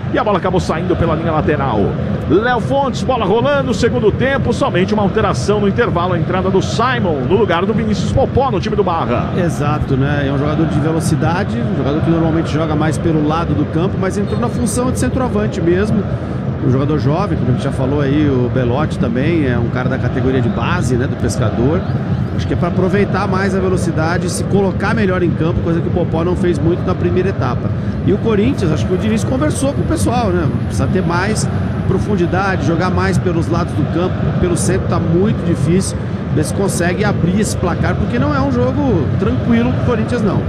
e a bola acabou saindo pela linha lateral. Léo Fontes, bola rolando, segundo tempo, somente uma alteração no intervalo, a entrada do Simon no lugar do Vinícius Popó no time do Barra. Exato, né? É um jogador de velocidade, um jogador que normalmente joga mais pelo lado do campo, mas entrou na função de centroavante mesmo. Um jogador jovem, como a gente já falou aí, o Belotti também é um cara da categoria de base, né, do Pescador. Acho que é para aproveitar mais a velocidade e se colocar melhor em campo, coisa que o Popó não fez muito na primeira etapa. E o Corinthians, acho que o Diniz conversou com o pessoal, né? Precisa ter mais profundidade, jogar mais pelos lados do campo, pelo centro tá muito difícil. Ver se consegue abrir esse placar, porque não é um jogo tranquilo pro Corinthians, não.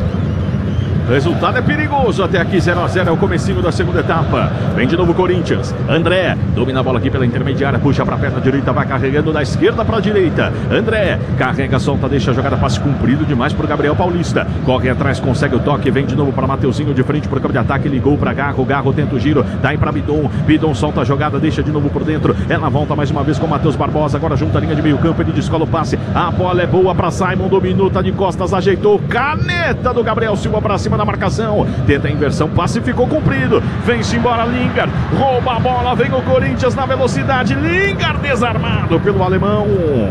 O resultado é perigoso, até aqui 0-0 é o comecinho da segunda etapa. Vem de novo o Corinthians. André domina a bola aqui pela intermediária, puxa para a perna direita, vai carregando da esquerda para a direita. André carrega, solta, deixa a jogada, passe comprido demais para o Gabriel Paulista. Corre atrás, consegue o toque, vem de novo para Mateuzinho de frente para o campo de ataque, ligou para Garro, Garro tenta o giro, dá aí para Bidon, Bidon solta a jogada, deixa de novo por dentro. Ela volta mais uma vez com o Matheus Barbosa, agora junta a linha de meio campo, ele descola o passe. A bola é boa para Simon, dominou, tá de costas, ajeitou, caneta do Gabriel Silva para cima da marcação, tenta a inversão, passe ficou cumprido, vem-se embora Lingard, rouba a bola, vem o Corinthians na velocidade, Lingard desarmado pelo alemão.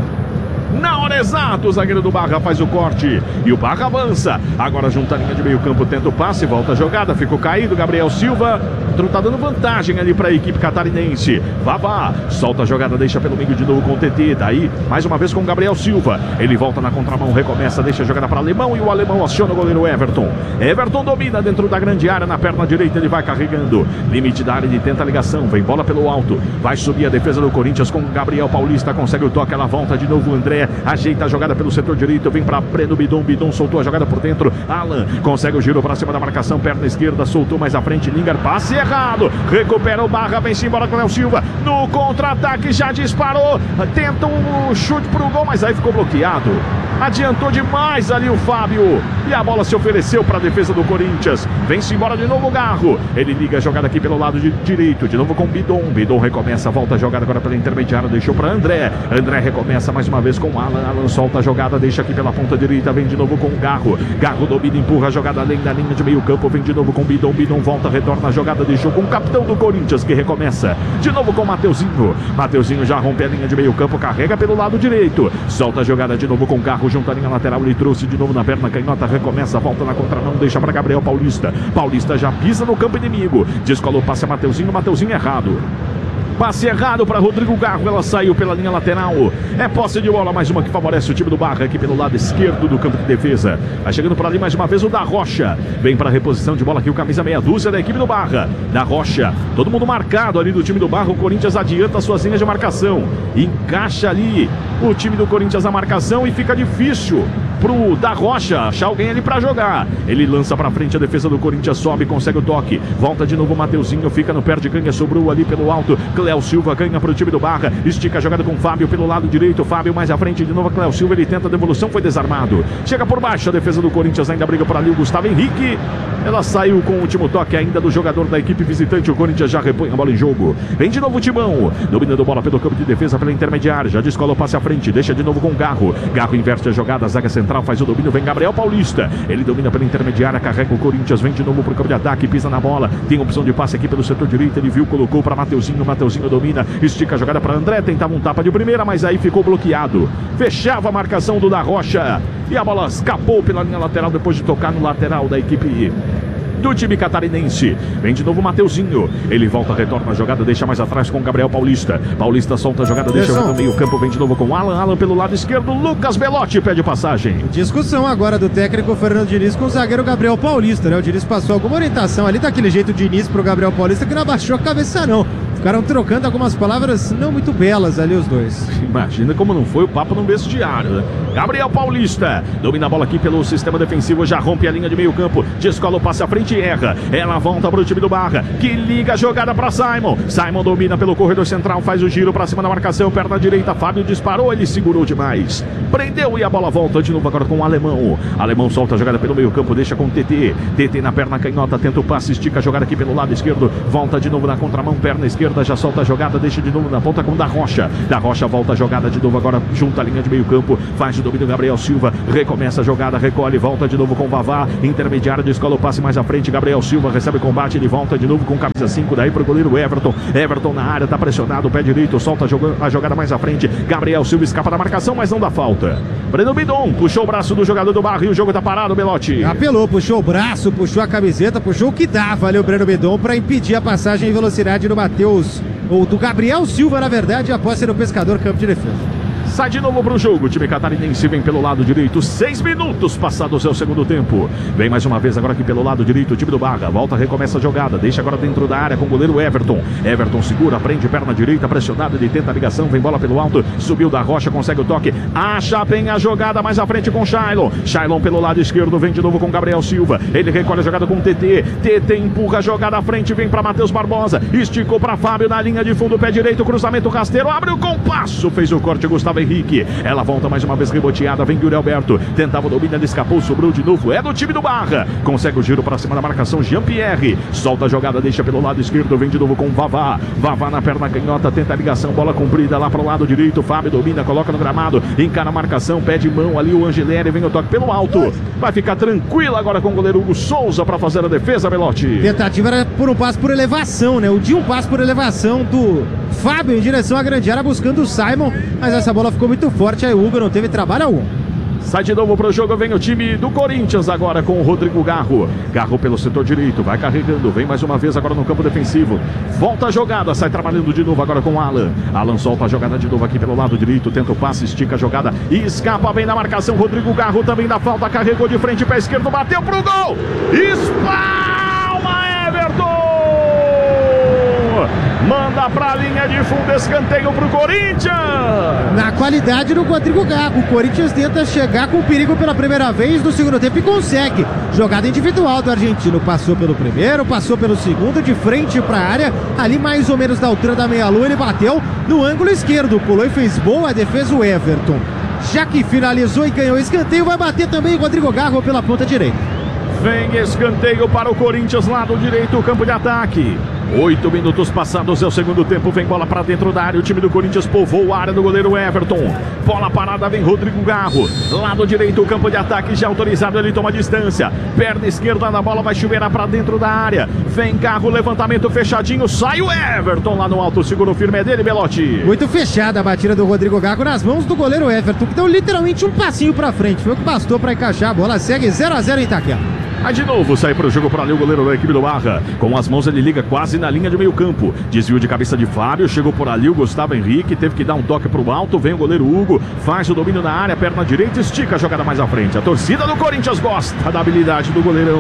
Na hora exata, o zagueiro do Barra faz o corte e o Barra avança. Agora junta a linha de meio campo, tenta o passe, volta a jogada, ficou caído. Gabriel Silva tá dando vantagem ali para a equipe catarinense. Vavá solta a jogada, deixa pelo meio de novo com o TT. Daí, mais uma vez com o Gabriel Silva. Ele volta na contramão, recomeça, deixa a jogada para o alemão e o alemão aciona o goleiro Everton. Everton domina dentro da grande área, na perna direita ele vai carregando. Limite da área, ele tenta a ligação, vem bola pelo alto. Vai subir a defesa do Corinthians com o Gabriel Paulista, consegue o toque, ela volta de novo o André. Ajeita a jogada pelo setor direito, vem para Breno Bidon, Bidon soltou a jogada por dentro, Alan consegue o giro para cima da marcação, perna esquerda, soltou mais à frente, Lingard, passe errado, recupera o Barra, vem-se embora com o Léo Silva, no contra-ataque já disparou, tenta um chute pro gol, mas aí ficou bloqueado, adiantou demais ali o Fábio, e a bola se ofereceu para a defesa do Corinthians, vem-se embora de novo o Garro, ele liga a jogada aqui pelo lado direito, de novo com Bidon, Bidon recomeça, volta a jogada agora pela intermediária, deixou para André, André recomeça mais uma vez com Alan, Alan solta a jogada, deixa aqui pela ponta direita, vem de novo com o Garro, Garro domina, empurra a jogada além da linha de meio campo, vem de novo com o Bidon, Bidon volta, retorna a jogada, deixou com o capitão do Corinthians que recomeça, de novo com o Mateuzinho, Mateuzinho já rompe a linha de meio campo, carrega pelo lado direito, solta a jogada de novo com o Garro, junto à linha lateral, ele trouxe de novo na perna canhota, recomeça, volta na contramão, deixa para Gabriel Paulista, Paulista já pisa no campo inimigo, descolou, passe a Mateuzinho errado. Passe errado para Rodrigo Garro, ela saiu pela linha lateral. É posse de bola, mais uma que favorece o time do Barra aqui pelo lado esquerdo do campo de defesa. Vai chegando por ali mais uma vez o Da Rocha. Vem para a reposição de bola aqui o camisa meia dúzia da equipe do Barra. Da Rocha, todo mundo marcado ali do time do Barra. O Corinthians adianta suas linhas de marcação. Encaixa ali o time do Corinthians na marcação e fica difícil pro Da Rocha achar alguém ali para jogar. Ele lança para frente, a defesa do Corinthians sobe, consegue o toque. Volta de novo o Mateuzinho, fica no pé de canha, sobrou ali pelo alto. Cléo Silva ganha para o time do Barra, estica a jogada com o Fábio pelo lado direito, Fábio mais à frente, de novo a Cléo Silva, ele tenta a devolução, foi desarmado, chega por baixo, a defesa do Corinthians ainda briga por ali, o Gustavo Henrique, ela saiu com o último toque ainda do jogador da equipe visitante, o Corinthians já repõe a bola em jogo, vem de novo o Timão, dominando a bola pelo campo de defesa, pela intermediária, já descola o passe à frente, deixa de novo com o Garro, Garro inverte a jogada, a zaga central faz o domínio, vem Gabriel Paulista, ele domina pela intermediária, carrega o Corinthians, vem de novo pro campo de ataque, pisa na bola, tem opção de passe aqui pelo setor direito, ele viu, colocou para Mateuzinho, Mateuzinho domina, estica a jogada para André, tentava um tapa de primeira, mas aí ficou bloqueado. Fechava a marcação do Da Rocha e a bola escapou pela linha lateral depois de tocar no lateral da equipe do time catarinense. Vem de novo o Mateuzinho. Ele volta, retorna a jogada, deixa mais atrás com o Gabriel Paulista. Paulista solta a jogada, deixa no meio campo, vem de novo com o Alan. Alan pelo lado esquerdo, Lucas Belotti pede passagem. Discussão agora do técnico Fernando Diniz com o zagueiro Gabriel Paulista, né? O Diniz passou alguma orientação ali daquele jeito de Diniz pro Gabriel Paulista que não abaixou a cabeça não. Ficaram trocando algumas palavras não muito belas ali os dois. Imagina como não foi o papo no vestiário, né? Gabriel Paulista domina a bola aqui pelo sistema defensivo, já rompe a linha de meio campo, descola o passe à frente e erra. Ela volta para o time do Barra, que liga a jogada para Simon. Simon domina pelo corredor central, faz o giro para cima da marcação, perna direita, Fábio disparou, ele segurou demais. Prendeu e a bola volta de novo agora com o Alemão. Alemão solta a jogada pelo meio campo, deixa com o TT. TT na perna canhota, tenta o passe, estica a jogada aqui pelo lado esquerdo, volta de novo na contramão, perna esquerda. esquerda, já solta a jogada, deixa de novo na ponta com o Da Rocha. Da Rocha volta a jogada de novo, agora junta a linha de meio campo, faz o domínio Gabriel Silva, recomeça a jogada, recolhe, volta de novo com o Vavá, intermediário, descola o passe mais à frente, Gabriel Silva recebe o combate, ele volta de novo com camisa 5, daí pro goleiro Everton. Everton na área, tá pressionado, pé direito, solta a jogada mais à frente, Gabriel Silva escapa da marcação, mas não dá falta. Breno Bidon puxou o braço do jogador do Barra e o jogo tá parado, Belotti. Apelou, puxou o braço, puxou a camiseta, puxou o que dava ali o Breno Bidon para impedir a passagem em velocidade do Matheus, ou do Gabriel Silva, na verdade, após ser o pescador campo de defesa. Sai de novo para o jogo, o time catarinense vem pelo lado direito, 6 minutos passados é o segundo tempo. Vem mais uma vez agora aqui pelo lado direito, o time do Barra, volta, recomeça a jogada, deixa agora dentro da área com o goleiro Everton. Everton segura, prende perna direita, pressionado, ele tenta a ligação, vem bola pelo alto, subiu Da Rocha, consegue o toque, acha bem a jogada mais à frente com Shailon. Shailon pelo lado esquerdo, vem de novo com Gabriel Silva, ele recolhe a jogada com o TT, TT empurra a jogada à frente, vem para Matheus Barbosa, esticou para Fábio na linha de fundo, pé direito, cruzamento rasteiro, abre o compasso, fez o corte, Gustavo Henrique, ela volta mais uma vez reboteada, vem Yuri Alberto, tentava o domínio, ele escapou, sobrou de novo, é do time do Barra, consegue o giro para cima da marcação, Jean-Pierre, solta a jogada, deixa pelo lado esquerdo, vem de novo com Vavá, Vavá na perna canhota, tenta a ligação, bola comprida lá para o lado direito, Fábio domina, coloca no gramado, encara a marcação, pé de mão ali o Angeleri, vem o toque pelo alto, vai ficar tranquilo agora com o goleiro Hugo Souza para fazer a defesa, Belotti. Tentativa era por um passe por elevação, né? O de um passe por elevação do Fábio em direção à grande área buscando o Simon, mas essa bola ficou muito forte, aí o Hugo não teve trabalho algum. Sai de novo para o jogo, vem o time do Corinthians agora com o Rodrigo Garro. Garro pelo setor direito, vai carregando, vem mais uma vez agora no campo defensivo. Volta a jogada, sai trabalhando de novo agora com o Alan. Alan solta a jogada de novo aqui pelo lado direito, tenta o passe, estica a jogada e escapa bem da marcação. Rodrigo Garro também dá falta, carregou de frente, pé esquerdo, bateu pro gol. Espalma Everton! Manda pra linha de fundo, escanteio pro Corinthians. Na qualidade do Rodrigo Garro, o Corinthians tenta chegar com perigo pela primeira vez no segundo tempo e consegue. Jogada individual do argentino, passou pelo primeiro, passou pelo segundo, de frente pra área, ali mais ou menos da altura da meia-lua, ele bateu no ângulo esquerdo, pulou e fez boa defesa o Everton. Já que finalizou e ganhou o escanteio, vai bater também o Rodrigo Garro pela ponta direita. Vem escanteio para o Corinthians, lado direito, o campo de ataque. 8 minutos passados é o segundo tempo, vem bola para dentro da área, o time do Corinthians povoou a área do goleiro Everton. Bola parada, vem Rodrigo Garro, lado direito, o campo de ataque já autorizado, ele toma distância. Perna esquerda na bola, vai chuveirar para dentro da área. Vem Garro, levantamento fechadinho, sai o Everton lá no alto, seguro firme é dele, Belotti. Muito fechada a batida do Rodrigo Garro nas mãos do goleiro Everton, que deu literalmente um passinho para frente, foi o que bastou para encaixar, a bola segue 0-0 em Itaquera. Aí de novo sai para o jogo para ali o goleiro da equipe do Barra. Com as mãos ele liga quase na linha de meio campo. Desvio de cabeça de Fábio, chegou por ali o Gustavo Henrique, teve que dar um toque para o alto, vem o goleiro Hugo, faz o domínio na área, perna direita, estica a jogada mais à frente. A torcida do Corinthians gosta da habilidade do goleirão.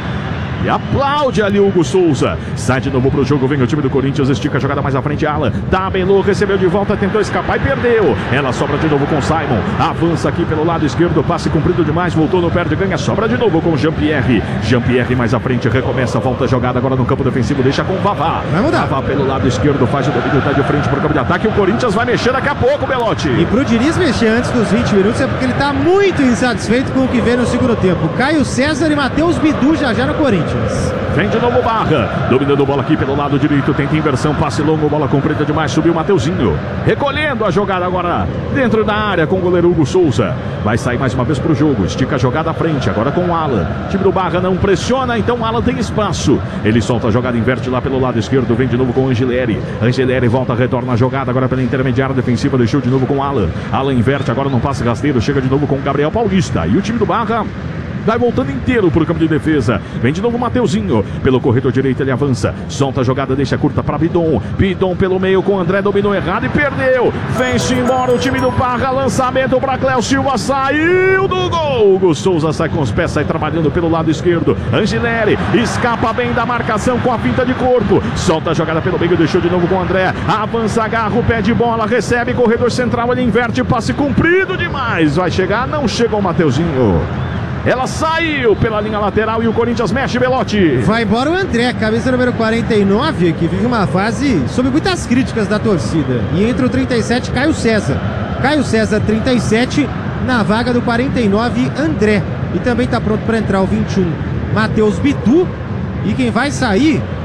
E aplaude ali o Hugo Souza. Sai de novo pro jogo, vem o time do Corinthians, estica a jogada mais à frente, Alan. Tabelou, recebeu de volta, tentou escapar e perdeu. Ela sobra de novo com Simon. Avança aqui pelo lado esquerdo, passe comprido demais, voltou no perde, ganha, sobra de novo com Jean-Pierre. Jean-Pierre mais à frente, recomeça, volta a jogada agora no campo defensivo, deixa com o Vavá. Vai mudar. Vavá pelo lado esquerdo, faz o domínio, tá de frente pro campo de ataque. O Corinthians vai mexer daqui a pouco, Belotti. E pro Diniz mexer antes dos 20 minutos é porque ele tá muito insatisfeito com o que vê no segundo tempo. Caio César e Matheus Bidu já no Corinthians. Vem de novo Barra, dominando bola aqui pelo lado direito, tenta inversão, passe longo, bola comprida demais, subiu o Mateuzinho, recolhendo a jogada agora dentro da área com o goleiro Hugo Souza, vai sair mais uma vez pro jogo, estica a jogada à frente, agora com o Alan, o time do Barra não pressiona, então o Alan tem espaço, ele solta a jogada, inverte lá pelo lado esquerdo, vem de novo com o Angeleri volta, retorna a jogada agora pela intermediária defensiva, deixou de novo com o Alan inverte agora no passe rasteiro, chega de novo com o Gabriel Paulista, e o time do Barra vai voltando inteiro para o campo de defesa. Vem de novo o Mateuzinho. Pelo corredor direito ele avança. Solta a jogada, deixa curta para Bidon. Bidon pelo meio com o André, dominou errado e perdeu. Vem-se embora o time do Barra. Lançamento para Cléo Silva. Saiu do gol. Hugo Souza sai com os pés, sai trabalhando pelo lado esquerdo. Angeleri escapa bem da marcação com a pinta de corpo. Solta a jogada pelo meio, deixou de novo com o André. Avança, agarra o pé de bola, recebe corredor central, ele inverte, passe comprido demais. Vai chegar, não chegou o Mateuzinho. Ela saiu pela linha lateral e o Corinthians mexe, Belotti. Vai embora o André, camisa número 49, que vive uma fase sob muitas críticas da torcida. E entre o 37, Caio César. Caio César, 37, na vaga do 49, André. E também está pronto para entrar o 21, Matheus Bidu. E quem vai sair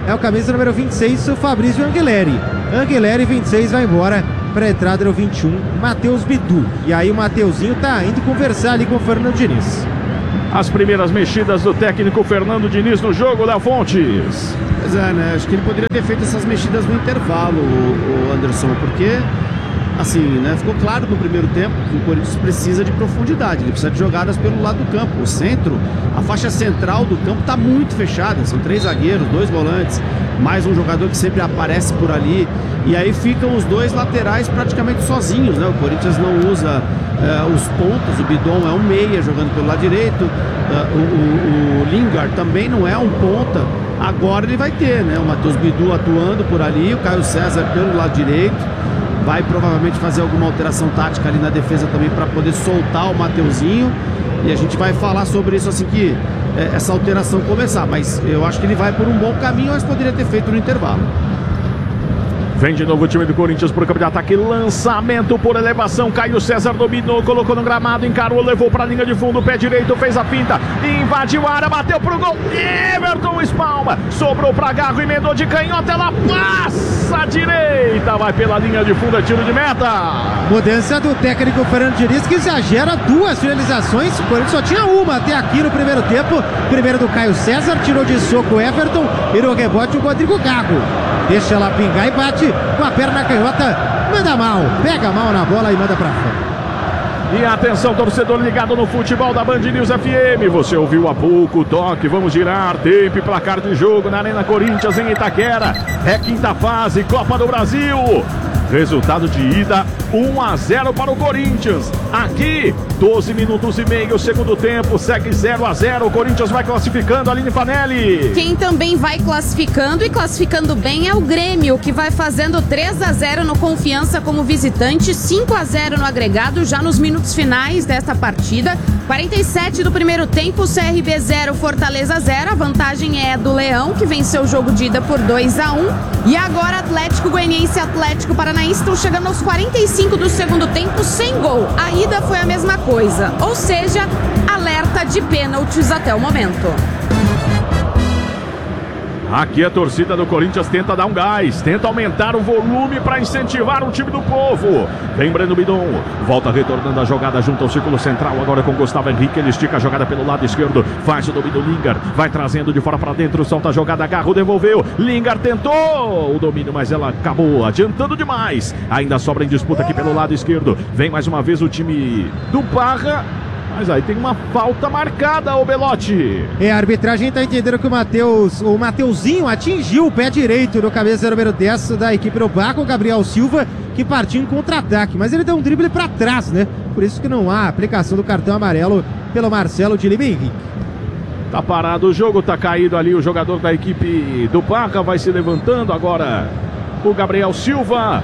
é o camisa número 26, o Fabrício Anguilleri. Anguilleri, 26, vai embora para a entrada do 21, Matheus Bidu. E aí o Mateuzinho tá indo conversar ali com o Fernando Diniz. As primeiras mexidas do técnico Fernando Diniz no jogo, Léo Fontes. Pois é, né? Acho que ele poderia ter feito essas mexidas no intervalo, o Anderson, porque, assim, né? Ficou claro no primeiro tempo que o Corinthians precisa de profundidade, ele precisa de jogadas pelo lado do campo. O centro, a faixa central do campo está muito fechada, são 3 zagueiros, 2 volantes, mais um jogador que sempre aparece por ali, e aí ficam os 2 laterais praticamente sozinhos, né? O Corinthians não usa os pontas, o Bidon é um meia jogando pelo lado direito, o Lingard também não é um ponta. Agora ele vai ter, né? O Matheus Bidu atuando por ali, o Caio César pelo lado direito. Vai provavelmente fazer alguma alteração tática ali na defesa também para poder soltar o Mateuzinho. E a gente vai falar sobre isso assim que essa alteração começar. Mas eu acho que ele vai por um bom caminho, mas poderia ter feito no intervalo. Vem de novo o time do Corinthians para o campo de ataque. Lançamento por elevação. Caio César dominou, colocou no gramado, encarou, levou para a linha de fundo. Pé direito, fez a finta, invadiu a área, bateu pro gol. Everton espalma, sobrou para Garro, emendou de canhota. Ela passa à direita, vai pela linha de fundo, é tiro de meta. Mudança do técnico Fernando Diniz, que exagera 2 finalizações. O Corinthians só tinha uma até aqui no primeiro tempo. Primeiro do Caio César, tirou de soco o Everton e no rebote o Rodrigo Garro. Deixa ela pingar e bate com a perna canhota, manda mal, pega mal na bola e manda pra fora. E atenção, torcedor ligado no futebol da Band News FM. Você ouviu há pouco o toque, vamos girar, tempo e placar de jogo na Arena Corinthians em Itaquera. É quinta fase, Copa do Brasil. Resultado de ida, 1-0 para o Corinthians. Aqui, 12 minutos e meio, segundo tempo, segue 0-0. O Corinthians vai classificando, Aline Fanelli. Quem também vai classificando e classificando bem é o Grêmio, que vai fazendo 3-0 no Confiança como visitante, 5-0 no agregado, já nos minutos finais desta partida. 47 do primeiro tempo, CRB 0, Fortaleza 0. A vantagem é do Leão, que venceu o jogo de ida por 2-1. E agora Atlético Goianiense e Atlético Paranaense estão chegando aos 45 do segundo tempo sem gol. A ida foi a mesma coisa, ou seja, alerta de pênaltis até o momento. Aqui a torcida do Corinthians tenta dar um gás, tenta aumentar o volume para incentivar o time do povo. Vem Breno Bidon, volta retornando a jogada junto ao círculo central, agora com Gustavo Henrique, ele estica a jogada pelo lado esquerdo, faz o domínio Lingard, vai trazendo de fora para dentro, solta a jogada, Garro devolveu, Lingard tentou o domínio, mas ela acabou adiantando demais. Ainda sobra em disputa aqui pelo lado esquerdo, vem mais uma vez o time do Parra. Mas aí tem uma falta marcada, o Belotti. A arbitragem tá entendendo que o Mateuzinho atingiu o pé direito do cabeça número 10 da equipe do Barco, o Gabriel Silva, que partiu em contra-ataque. Mas ele deu um drible para trás, né? Por isso que não há aplicação do cartão amarelo pelo Marcelo de Lima Henrique. Tá parado o jogo, tá caído ali o jogador da equipe do Barca, vai se levantando agora o Gabriel Silva.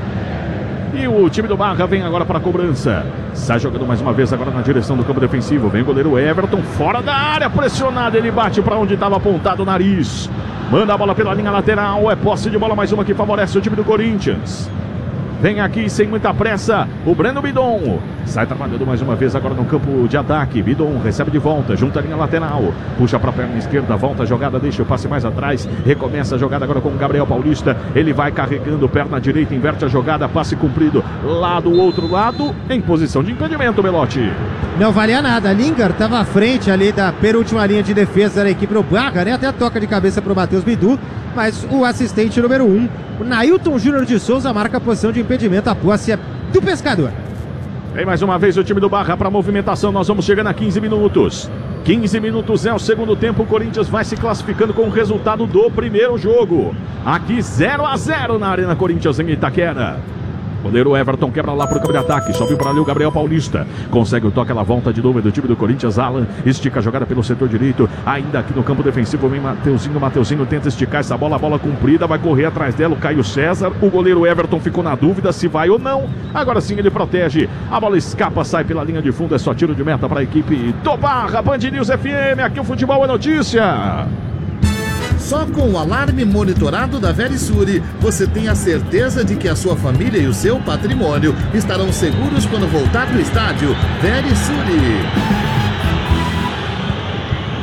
E o time do Barra vem agora para a cobrança. Sai jogando mais uma vez agora na direção do campo defensivo. Vem o goleiro Everton fora da área, pressionado. Ele bate para onde estava apontado o nariz. Manda a bola pela linha lateral. É posse de bola mais uma que favorece o time do Corinthians. Vem aqui sem muita pressa o Breno Bidon. Sai trabalhando mais uma vez agora no campo de ataque. Bidon recebe de volta, junta a linha lateral. Puxa para a perna esquerda, volta a jogada, deixa o passe mais atrás. Recomeça a jogada agora com o Gabriel Paulista. Ele vai carregando perna direita, inverte a jogada, passe cumprido lá do outro lado, em posição de impedimento, Belotti. Não valia nada, Lingard estava à frente ali da penúltima linha de defesa da equipe do Barra, né? Até toca de cabeça para o Matheus Bidu, mas o assistente número 1, o Nailton Júnior de Souza, marca a posição de impedimento. A posse é do Pescador. Vem mais uma vez o time do Barra para a movimentação. Nós vamos chegando a 15 minutos. 15 minutos é o segundo tempo. O Corinthians vai se classificando com o resultado do primeiro jogo. Aqui 0-0 na Arena Corinthians em Itaquera. Goleiro Everton quebra lá pro campo de ataque, sobe para ali o Gabriel Paulista, consegue o toque, ela volta de novo do time do Corinthians. Alan estica a jogada pelo setor direito, ainda aqui no campo defensivo vem Mateuzinho tenta esticar essa bola, a bola comprida, vai correr atrás dela o Caio César. O goleiro Everton ficou na dúvida se vai ou não, agora sim ele protege, a bola escapa, sai pela linha de fundo, é só tiro de meta para a equipe do Barra. Band News FM, aqui o futebol é notícia. Só com o alarme monitorado da Verisure, você tem a certeza de que a sua família e o seu patrimônio estarão seguros quando voltar do estádio. Verisure.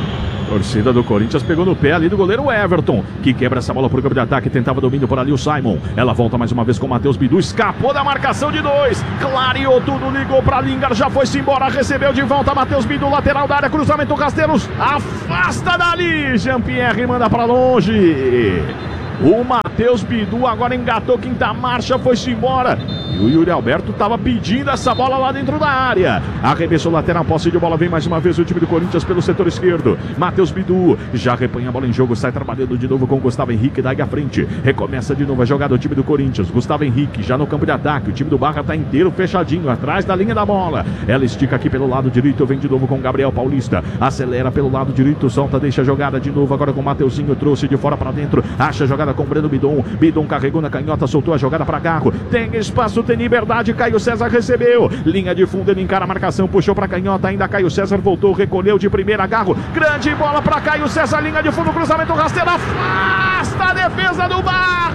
Torcida do Corinthians pegou no pé ali do goleiro Everton, que quebra essa bola pro campo de ataque, tentava domínio por ali o Simon. Ela volta mais uma vez com o Matheus Bidu, escapou da marcação de 2, clareou tudo, ligou pra Lingard, já foi-se embora, recebeu de volta Matheus Bidu, lateral da área, cruzamento Rasteiros, afasta dali, Jean-Pierre manda pra longe. O Matheus Bidu agora engatou quinta marcha, foi-se embora. E o Yuri Alberto estava pedindo essa bola lá dentro da área. Arremessou lateral, posse de bola, vem mais uma vez o time do Corinthians pelo setor esquerdo. Matheus Bidu já repanha a bola em jogo, sai trabalhando de novo com o Gustavo Henrique, daí à frente. Recomeça de novo a jogada do time do Corinthians. Gustavo Henrique já no campo de ataque. O time do Barra está inteiro fechadinho, atrás da linha da bola. Ela estica aqui pelo lado direito, vem de novo com o Gabriel Paulista. Acelera pelo lado direito, solta, deixa a jogada de novo. Agora com o Mateuzinho, trouxe de fora para dentro. Acha a jogada com o Breno Bidon. Bidon carregou na canhota, soltou a jogada para Garro. Tem espaço, tem liberdade, Caio César recebeu, linha de fundo, ele encara a marcação, puxou para canhota, ainda Caio César voltou, recolheu de primeira, Garro, grande bola para Caio César, linha de fundo, cruzamento rasteiro, afasta a defesa do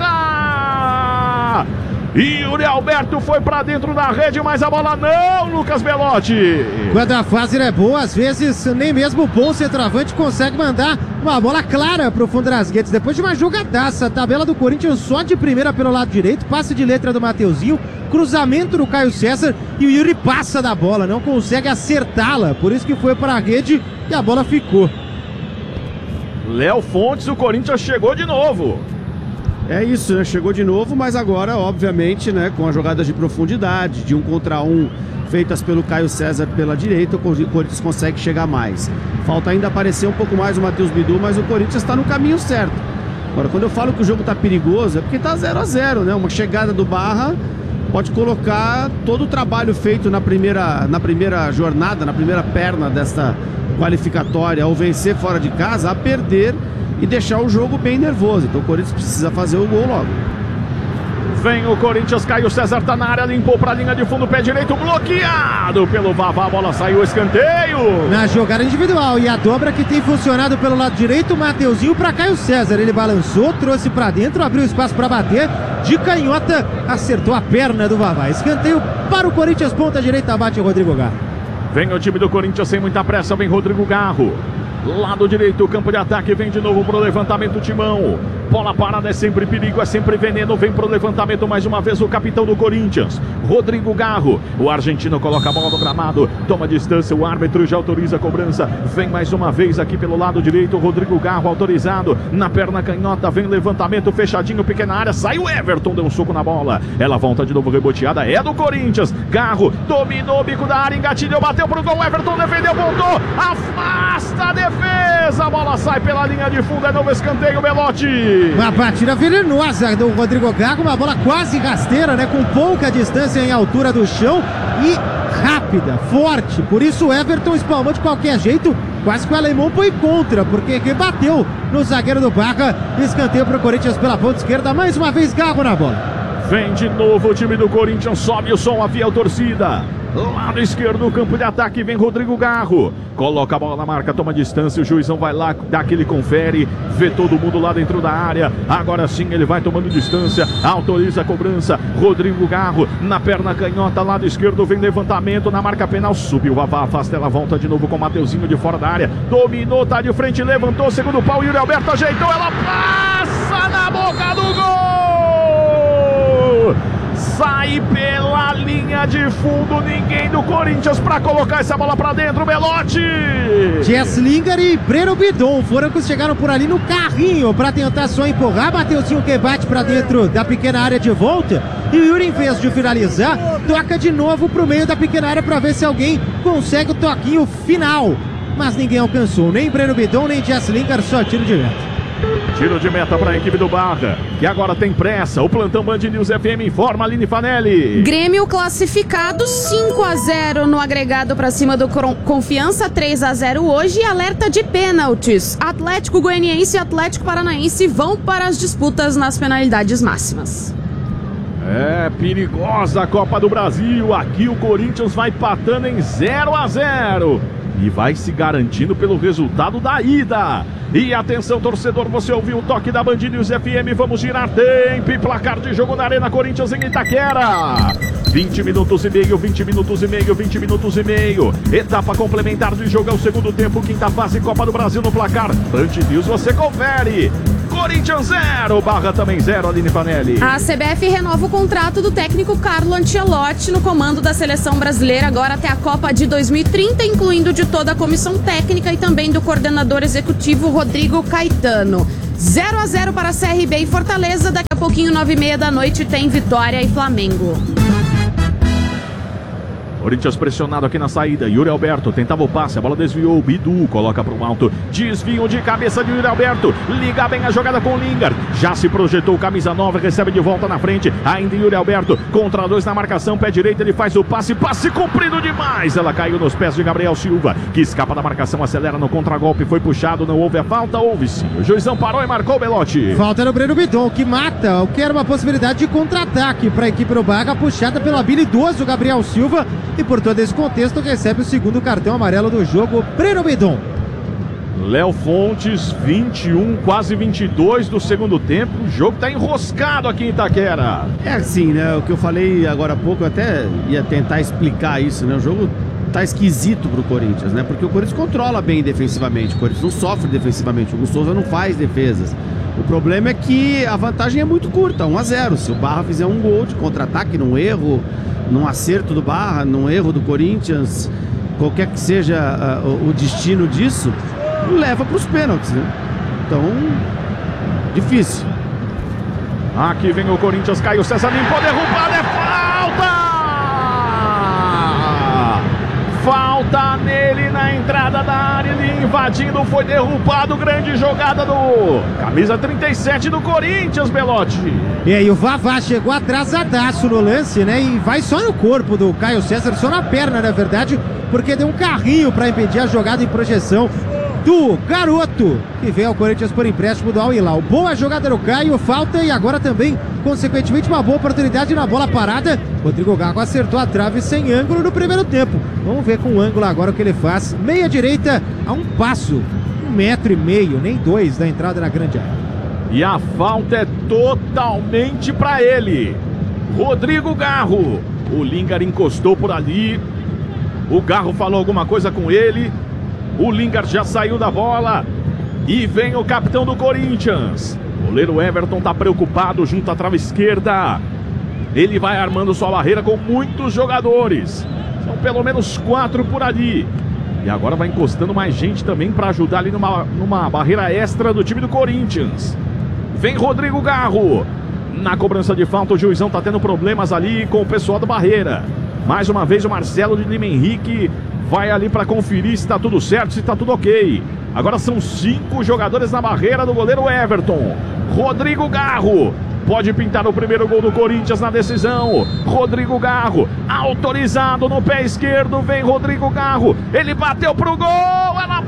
Barra. Yuri Alberto foi pra dentro da rede, mas a bola não, Lucas Belotti. Quando a fase é boa, às vezes nem mesmo o bom centroavante consegue mandar uma bola clara pro fundo das redes. Depois de uma jogadaça, a tabela do Corinthians só de primeira pelo lado direito, passe de letra do Mateuzinho, cruzamento do Caio César e o Yuri passa da bola, não consegue acertá-la, por isso que foi pra rede e a bola ficou. Léo Fontes, o Corinthians chegou de novo. É isso, né? Chegou de novo, mas agora, obviamente, né, com as jogadas de profundidade, de 1 contra 1, feitas pelo Caio César pela direita, o Corinthians consegue chegar mais. Falta ainda aparecer um pouco mais o Matheus Bidu, mas o Corinthians está no caminho certo. Agora, quando eu falo que o jogo está perigoso, é porque está 0-0, né? Uma chegada do Barra pode colocar todo o trabalho feito na primeira jornada, na primeira perna desta qualificatória, ao vencer fora de casa, a perder e deixar o jogo bem nervoso. Então o Corinthians precisa fazer o gol logo. Vem o Corinthians, Caio César tá na área, limpou pra linha de fundo, pé direito, bloqueado pelo Vavá, a bola saiu, escanteio. Na jogada individual, e a dobra que tem funcionado pelo lado direito, o Mateuzinho pra Caio César. Ele balançou, trouxe pra dentro, abriu espaço pra bater, de canhota, acertou a perna do Vavá. Escanteio para o Corinthians, ponta direita, bate o Rodrigo Garro. Vem o time do Corinthians sem muita pressa, vem Rodrigo Garro. Lado direito, campo de ataque, vem de novo pro levantamento, Timão. Bola parada, é sempre perigo, é sempre veneno. Vem pro levantamento mais uma vez o capitão do Corinthians, Rodrigo Garro. O argentino coloca a bola no gramado, toma distância, o árbitro já autoriza a cobrança. Vem mais uma vez aqui pelo lado direito, Rodrigo Garro autorizado. Na perna canhota, vem levantamento, fechadinho, pequena área, sai o Everton, deu um soco na bola. Ela volta de novo, reboteada, é do Corinthians. Garro dominou o bico da área, engatilhou, bateu pro gol, Everton defendeu, voltou, afasta a defesa, a bola sai pela linha de fundo, é novo escanteio, Belotti. Uma batida venenosa do Rodrigo Garro, uma bola quase rasteira, né? Com pouca distância em altura do chão e rápida, forte. Por isso o Everton espalmou de qualquer jeito, quase que o alemão foi contra, porque rebateu no zagueiro do Barra. Escanteio para o Corinthians pela ponta esquerda, mais uma vez Garro na bola. Vem de novo o time do Corinthians, sobe o som, a fiel torcida. Lado esquerdo do campo de ataque, vem Rodrigo Garro. Coloca a bola na marca, toma distância, o juizão vai lá, dá aquele confere, vê todo mundo lá dentro da área. Agora sim ele vai tomando distância, autoriza a cobrança. Rodrigo Garro na perna canhota, lado esquerdo, vem levantamento na marca penal, subiu, Vavá, afasta, ela volta de novo com o Mateuzinho de fora da área. Dominou, tá de frente, levantou, segundo pau, Yuri Alberto ajeitou, ela passa na boca do gol! Sai pela linha de fundo, ninguém do Corinthians pra colocar essa bola pra dentro, Belotti. Jess Lingard e Breno Bidon foram que chegaram por ali no carrinho pra tentar só empurrar, Mateuzinho que bate pra dentro da pequena área de volta e o Yuri, em vez de finalizar, toca de novo pro meio da pequena área pra ver se alguém consegue o toquinho final, mas ninguém alcançou, nem Breno Bidon, nem Jess Lingard, só tiro de meta. Tiro de meta para a equipe do Barra, que agora tem pressa. O plantão Band News FM informa, Aline Fanelli. Grêmio classificado 5-0 no agregado para cima do Confiança, 3-0 hoje, e alerta de pênaltis. Atlético Goianiense e Atlético Paranaense vão para as disputas nas penalidades máximas. É perigosa a Copa do Brasil. Aqui o Corinthians vai empatando em 0-0 e vai se garantindo pelo resultado da ida. E atenção, torcedor, você ouviu o toque da Band News FM. Vamos girar tempo e placar de jogo na Arena Corinthians em Itaquera. 20 minutos e meio, 20 minutos e meio, 20 minutos e meio. Etapa complementar de jogo é o segundo tempo, quinta fase, Copa do Brasil no placar. Band News, você confere. Corinthians 0, Barra também 0, Aline Fanelli. A CBF renova o contrato do técnico Carlo Ancelotti no comando da seleção brasileira agora até a Copa de 2030, incluindo de toda a comissão técnica e também do coordenador executivo Rodrigo Caetano. 0-0 para CRB e Fortaleza. Daqui a pouquinho, 9h30 da noite, tem Vitória e Flamengo. Corinthians pressionado aqui na saída. Yuri Alberto tentava o passe, a bola desviou. Bidu coloca para o alto. Desvio de cabeça de Yuri Alberto. Liga bem a jogada com o Lingard. Já se projetou, camisa 9, recebe de volta na frente. Ainda Yuri Alberto contra 2 na marcação. Pé direito, ele faz o passe. Passe comprido demais. Ela caiu nos pés de Gabriel Silva, que escapa da marcação, acelera no contragolpe. Foi puxado, não houve a falta, houve sim. O juizão parou e marcou o Belotti. Falta no Breno Bidon, que mata o que era uma possibilidade de contra-ataque para a equipe do Barra, puxada pelo habilidoso Gabriel Silva. E por todo esse contexto recebe o segundo cartão amarelo do jogo, Breno Bidon. Léo Fontes, 21, quase 22 do segundo tempo. O jogo tá enroscado aqui em Itaquera. É assim, né? O que eu falei agora há pouco, eu até ia tentar explicar isso, né? O jogo tá esquisito pro Corinthians, né? Porque o Corinthians controla bem defensivamente, o Corinthians não sofre defensivamente, o Hugo Souza não faz defesas. O problema é que a vantagem é muito curta, 1-0. Se o Barra fizer um gol de contra-ataque, num erro, num acerto do Barra, num erro do Corinthians, qualquer que seja o destino disso, leva para os pênaltis, né? Então, difícil. Aqui vem o Corinthians, Caio César limpou, derrubada, é falta! Falta nele na entrada da área, ele invadindo, foi derrubado, grande jogada do camisa 37 do Corinthians, Belotti. E aí o Vavá chegou atrasadaço no lance, né? E vai só no corpo do Caio César, só na perna, na verdade, porque deu um carrinho para impedir a jogada em projeção do garoto, que veio ao Corinthians por empréstimo do Al Hilal. Boa jogada do Caio, falta e agora também, consequentemente, uma boa oportunidade na bola parada. Rodrigo Gago acertou a trave sem ângulo no primeiro tempo. Vamos ver com o ângulo agora o que ele faz. Meia direita a um passo, 1,5 metro, nem 2 da entrada na grande área. E a falta é totalmente para ele. Rodrigo Garro. O Lingard encostou por ali. O Garro falou alguma coisa com ele. O Lingard já saiu da bola. E vem o capitão do Corinthians. O goleiro Everton está preocupado junto à trave esquerda. Ele vai armando sua barreira com muitos jogadores. São pelo menos 4 por ali. E agora vai encostando mais gente também para ajudar ali numa barreira extra do time do Corinthians. Vem Rodrigo Garro. Na cobrança de falta, o juizão está tendo problemas ali com o pessoal da barreira. Mais uma vez o Marcelo de Lima Henrique vai ali para conferir se está tudo certo, se está tudo ok. Agora são 5 jogadores na barreira do goleiro Everton. Rodrigo Garro pode pintar o primeiro gol do Corinthians na decisão. Rodrigo Garro, autorizado no pé esquerdo, vem Rodrigo Garro. Ele bateu pro gol, ela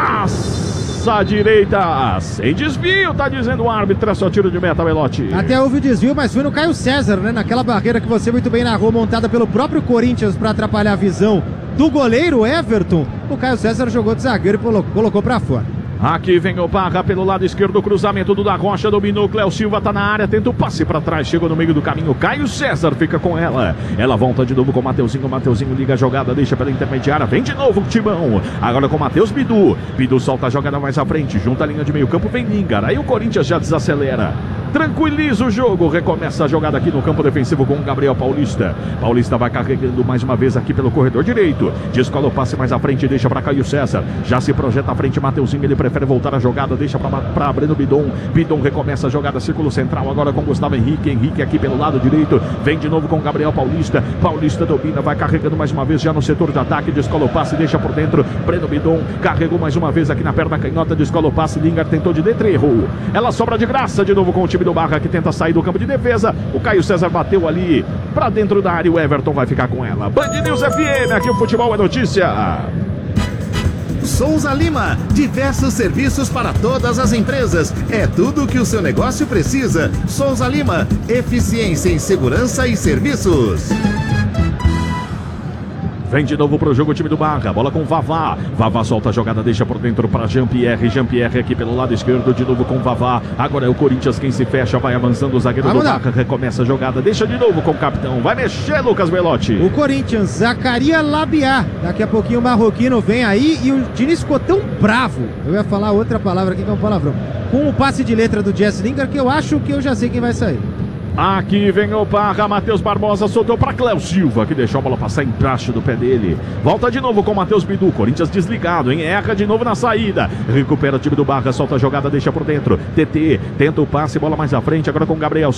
passa à direita, sem desvio, tá dizendo o árbitro, é só tiro de meta, Belotti. Até houve desvio, mas foi no Caio César, né? Naquela barreira que você muito bem narrou, montada pelo próprio Corinthians para atrapalhar a visão do goleiro Everton. O Caio César jogou de zagueiro e colocou para fora. Aqui vem o Barra pelo lado esquerdo, cruzamento do Da Rocha, dominou, Cléo Silva tá na área, tenta o passe para trás, chegou no meio do caminho, Caio César fica com ela. Ela volta de novo com o Mateuzinho liga a jogada, deixa pela intermediária, vem de novo o Timão. Agora com o Matheus Bidu. Bidu solta a jogada mais à frente, junta a linha de meio campo, vem Lingard. Aí o Corinthians já desacelera. Tranquiliza o jogo, recomeça a jogada aqui no campo defensivo com o Gabriel Paulista. Paulista vai carregando mais uma vez aqui pelo corredor direito. Descola o passe mais à frente, deixa para Caio César. Já se projeta à frente, Mateuzinho, ele prefere voltar a jogada, deixa para Breno Bidon. Bidon recomeça a jogada, círculo central agora com Gustavo Henrique. Henrique aqui pelo lado direito, vem de novo com Gabriel Paulista. Paulista domina, vai carregando mais uma vez já no setor de ataque, descola o passe, deixa por dentro. Breno Bidon carregou mais uma vez aqui na perna canhota, descola o passe. Lingard tentou de letra, errou. Ela sobra de graça de novo com o time do Barra, que tenta sair do campo de defesa. O Caio César bateu ali pra dentro da área, o Everton vai ficar com ela. Band News FM, aqui o futebol é notícia. Souza Lima, diversos serviços para todas as empresas. É tudo o que o seu negócio precisa. Souza Lima, eficiência em segurança e serviços. Vem de novo pro jogo o time do Barra. Bola com Vavá. Vavá solta a jogada, deixa por dentro para Jean-Pierre. Jean-Pierre aqui pelo lado esquerdo, de novo com Vavá. Agora é o Corinthians quem se fecha, vai avançando o zagueiro do Barra. Recomeça a jogada, deixa de novo com o capitão. Vai mexer, Lucas Belotti. O Corinthians, Zacaria Labiá. Daqui a pouquinho o Marroquino vem aí e o Diniz ficou tão bravo. Eu ia falar outra palavra aqui que é um palavrão. Com o passe de letra do Jess Lingard, que eu acho que eu já sei quem vai sair. Aqui vem o Barra, Matheus Barbosa soltou para Cléo Silva, que deixou a bola passar embaixo do pé dele. Volta de novo com o Matheus Bidu, Corinthians desligado, hein? Erra de novo na saída. Recupera o time do Barra, solta a jogada, deixa por dentro. TT tenta o passe, bola mais à frente, agora com Gabriel